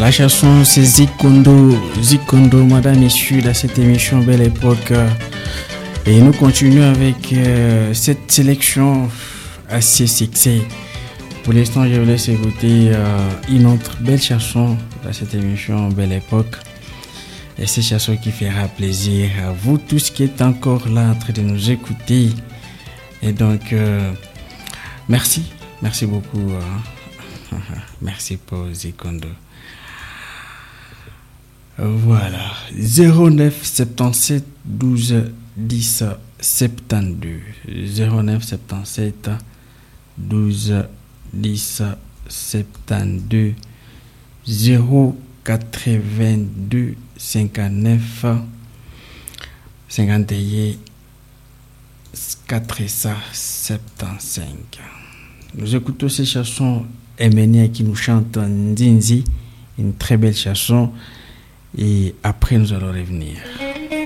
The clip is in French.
La chanson c'est Zikondo, madame, messieurs, dans cette émission Belle Époque. Et nous continuons avec cette sélection assez sexy. Pour l'instant, je vous laisse écouter une autre belle chanson dans cette émission Belle Époque. Et cette chanson qui fera plaisir à vous tous qui êtes encore là en train de nous écouter. Et donc, merci beaucoup. Merci pour Zikondo. Voilà, 09 77 12 10 72 09 77 12 10 72 082 59 51 475. Nous écoutons ces chansons Emenia qui nous chante Ndinzi, une très belle chanson, et après nous allons revenir.